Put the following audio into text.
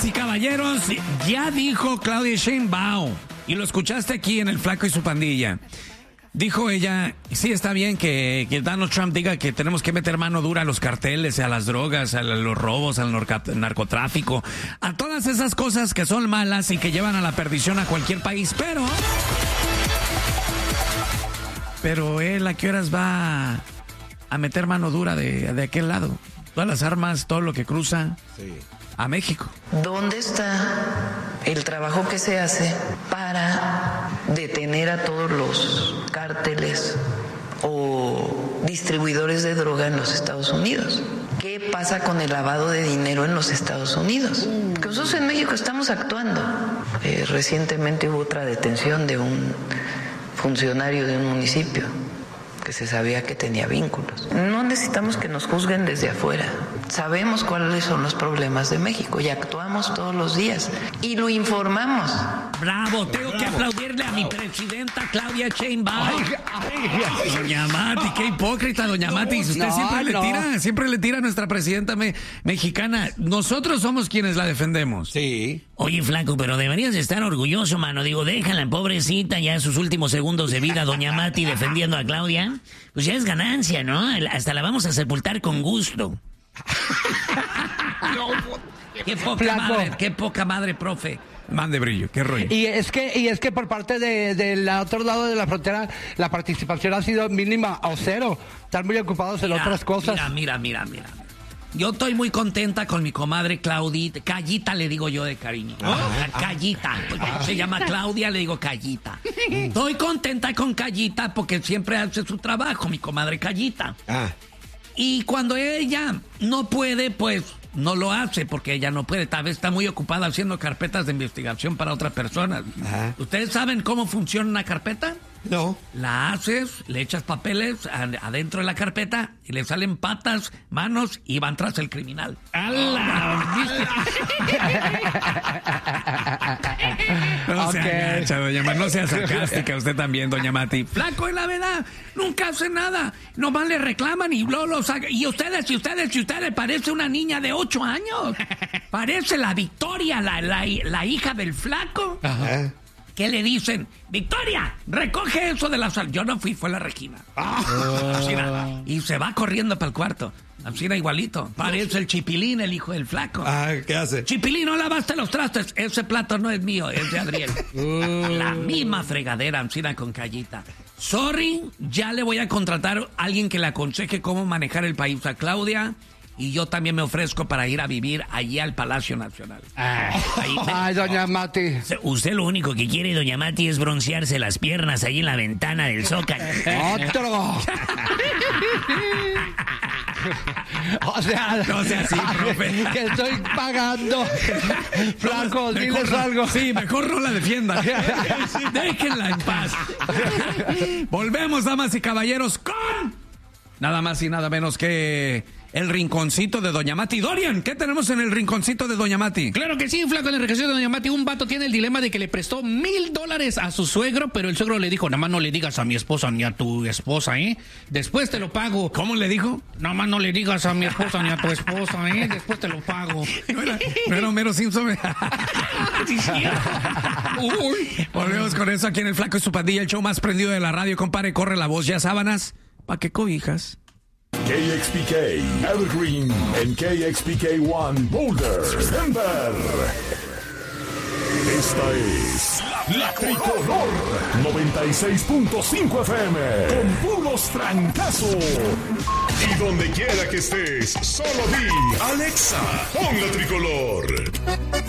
Damas y caballeros, ya dijo Claudia Sheinbaum, y lo escuchaste aquí en El Flaco y su Pandilla. Dijo ella, sí está bien que Donald Trump diga que tenemos que meter mano dura a los carteles, a las drogas, a los robos, al narcotráfico, a todas esas cosas que son malas y que llevan a la perdición a cualquier país, pero él a qué horas va a meter mano dura de aquel lado, todas las armas, todo lo que cruza a México. ¿Dónde está el trabajo que se hace para detener a todos los cárteles o distribuidores de droga en los Estados Unidos? ¿Qué pasa con el lavado de dinero en los Estados Unidos? Porque nosotros en México estamos actuando. Recientemente hubo otra detención de un funcionario de un municipio que se sabía que tenía vínculos. No necesitamos que nos juzguen desde afuera. Sabemos cuáles son los problemas de México y actuamos todos los días y lo informamos. Bravo, tengo que aplaudirle a mi presidenta Claudia Sheinbaum. Doña Mati, qué hipócrita, doña Mati. Usted siempre le tira a nuestra presidenta mexicana. Nosotros somos quienes la defendemos. Sí. Oye, flaco, pero deberías estar orgulloso, mano. Digo, déjala, pobrecita, ya en sus últimos segundos de vida, doña Mati defendiendo a Claudia. Pues ya es ganancia, ¿no? Hasta la vamos a sepultar con gusto. Qué poca madre, profe. Mande brillo, qué rollo. Y es que por parte del otro lado de la frontera la participación ha sido mínima o cero. Están muy ocupados en otras cosas. Mira. Yo estoy muy contenta con mi comadre Claudita. Callita le digo yo de cariño. Callita. Se llama Claudia, le digo Callita. Estoy contenta con Callita porque siempre hace su trabajo, mi comadre Callita. Y cuando ella no puede, pues no lo hace porque ella no puede. Tal vez está muy ocupada haciendo carpetas de investigación para otras personas. ¿Ustedes saben cómo funciona una carpeta? No. La haces, le echas papeles adentro de la carpeta y le salen patas, manos y van tras el criminal. No sea gacha, doña Mati, no sea sarcástica usted también, doña Mati. Flaco, es la verdad, nunca hace nada, nomás le reclaman y luego lo sacan. Y ustedes, parece una niña de 8 años. Parece la Victoria, la hija del Flaco. Ajá. ¿Qué le dicen? Victoria, recoge eso de la sal. Yo no fui, fue la Regina. Y se va corriendo para el cuarto. Así era igualito. Parece el Chipilín, el hijo del Flaco. ¿Qué hace? Chipilín, no lavaste los trastes. Ese plato no es mío, es de Adriel. La misma fregadera, Ancina con Callita. Sorry, ya le voy a contratar a alguien que le aconseje cómo manejar el país a Claudia. Y yo también me ofrezco para ir a vivir allí al Palacio Nacional. Ay, doña Mati. Usted lo único que quiere, doña Mati, es broncearse las piernas ahí en la ventana del Zócalo. ¡Otro! O sea, no sea así, profe. Que estoy pagando. Flaco, diles algo. Sí, mejor no la defienda. Déjenla en paz. Volvemos, damas y caballeros, con nada más y nada menos que el rinconcito de doña Mati. Dorian, ¿qué tenemos en el rinconcito de doña Mati? Claro que sí, flaco, en el rinconcito de doña Mati. Un vato tiene el dilema de que le prestó $1,000 a su suegro, pero el suegro le dijo, nada más no le digas a mi esposa ni a tu esposa, después te lo pago. ¿Cómo le dijo? Nada más no le digas a mi esposa ni a tu esposa, después te lo pago. No era Homero Simpson. Volvemos con eso aquí en El Flaco y su Pandilla, el show más prendido de la radio. Compare, corre la voz, ya sábanas, ¿pa' qué cobijas? KXPK Evergreen en KXPK1 Boulder, Denver. Esta es La Tricolor 96.5 FM con puros trancazos. Y donde quiera que estés, solo di Alexa, pon La Tricolor.